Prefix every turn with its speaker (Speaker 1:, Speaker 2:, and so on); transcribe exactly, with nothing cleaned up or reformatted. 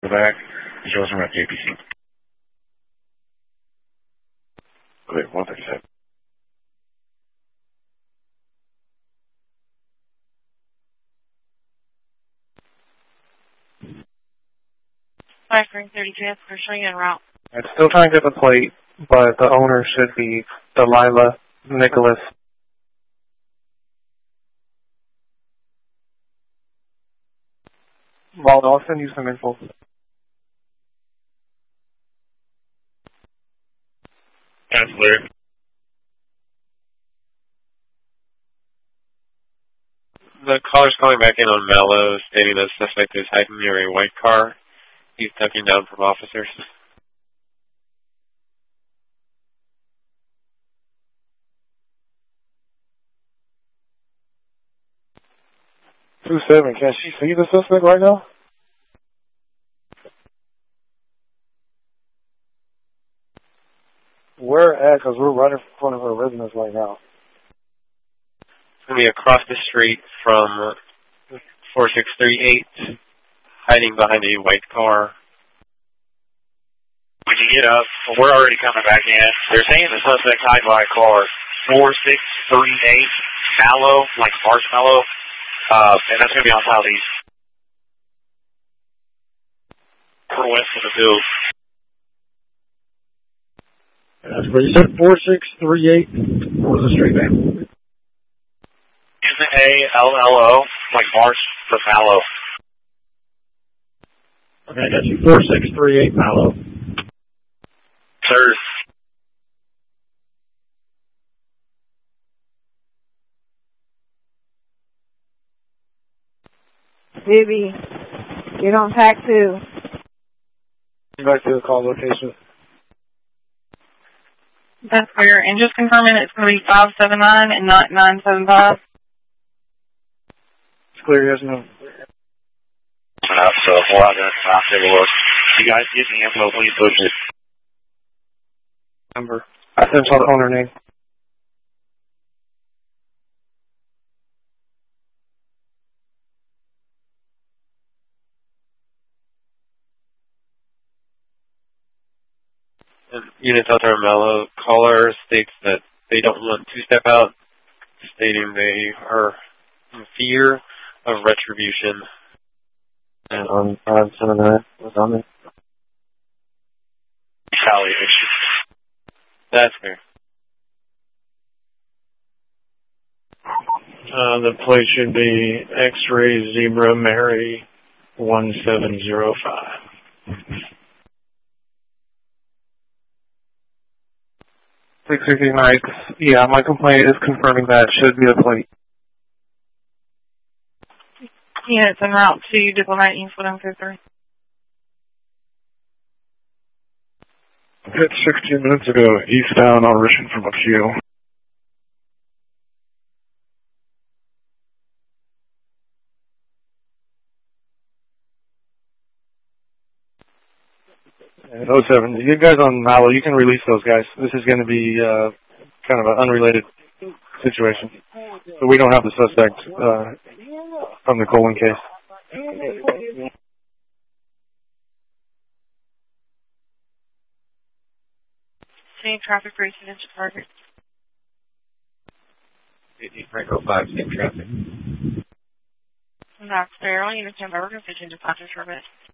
Speaker 1: back. Show us around J P C. Okay, one thirty-seven.
Speaker 2: five three thirty-two, we're showing you en route.
Speaker 3: I'm still trying to get the plate, but the owner should be Delilah Nicholas. Well, I'll send you some info.
Speaker 1: That's clear.
Speaker 4: The caller's calling back in on Mallow, stating that the suspect is hiding near a white car. He's ducking down from officers.
Speaker 3: two seven, can she see the suspect right now? Where at? Because we're right in front of her residence right now.
Speaker 4: It's going to be across the street from four six three eight, hiding behind a white car.
Speaker 1: When you get up, we're already coming back in. They're saying the suspect hide by a car. four six three eight, Mallow, like marshmallow, uh, and that's going to be on southeast. For west of the field.
Speaker 3: That's what you said, four six three eight. What was the street name?
Speaker 1: M A L L O, like marsh for Mallow.
Speaker 3: Okay, I got you. four six three eight Mallow.
Speaker 1: Sir.
Speaker 5: Bibby, get on pack two.
Speaker 3: Back to the call location.
Speaker 2: That's clear. And just confirming it's going to be five seven nine and not nine seven five.
Speaker 3: It's clear, yes, no.
Speaker 1: Uh, so, we'll have that. I'll take a look. If you guys get the info, please push it.
Speaker 3: Number. I sent you the owner name.
Speaker 4: And units out there, Mallow, caller states that they don't want to step out, stating they are in fear of retribution.
Speaker 3: And on five seven nine was on me.
Speaker 1: Retaliation.
Speaker 4: That's fair.
Speaker 3: Uh, the plate should be X-Ray Zebra Mary one seven zero five. six sixty-nine, yeah, my complaint is confirming that should be a plate.
Speaker 2: Yeah, it's en route to Diplomat East one two three.
Speaker 3: Hit sixteen minutes ago, eastbound on Richmond from Appeal. And oh seven, you guys on Mallow, you can release those guys. This is going to be uh, kind of an unrelated situation. So we don't have the suspect uh, from the Colin case.
Speaker 2: Same traffic for residential target.
Speaker 4: Franco five, same traffic.
Speaker 2: That's fair. Only understand by working vision to Dodger Service.